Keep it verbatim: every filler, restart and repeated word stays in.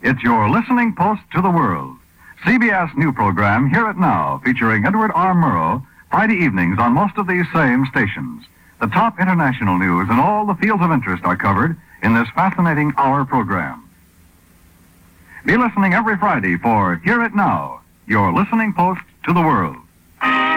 It's your listening post to the world. C B S new program, Hear It Now, featuring Edward R. Murrow, Friday evenings on most of these same stations. The top international news and all the fields of interest are covered in this fascinating hour program. Be listening every Friday for Hear It Now, your listening post to the world.